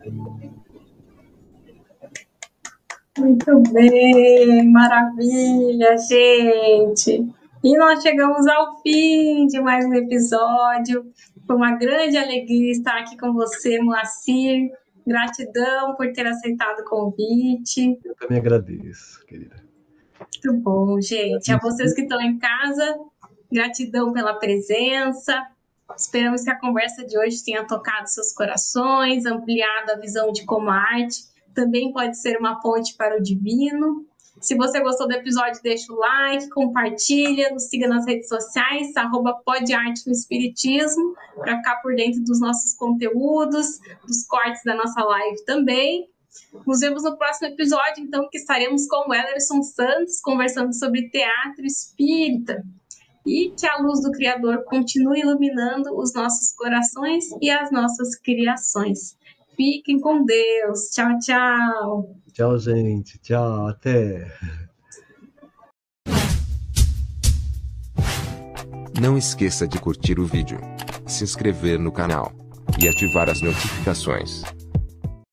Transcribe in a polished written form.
Muito bem, maravilha, gente. E nós chegamos ao fim de mais um episódio. Foi uma grande alegria estar aqui com você, Moacir. Gratidão por ter aceitado o convite. Eu também agradeço, querida. Muito bom, gente. A vocês que estão em casa, gratidão pela presença. Esperamos que a conversa de hoje tenha tocado seus corações, ampliado a visão de como a arte também pode ser uma ponte para o divino. Se você gostou do episódio, deixa o like, compartilha, nos siga nas redes sociais, @podartenoespiritismo, para ficar por dentro dos nossos conteúdos, dos cortes da nossa live também. Nos vemos no próximo episódio, então, que estaremos com o Ellerson Santos, conversando sobre teatro espírita. E que a luz do Criador continue iluminando os nossos corações e as nossas criações. Fiquem com Deus. Tchau, tchau. Tchau, gente. Tchau, até. Não esqueça de curtir o vídeo, se inscrever no canal e ativar as notificações.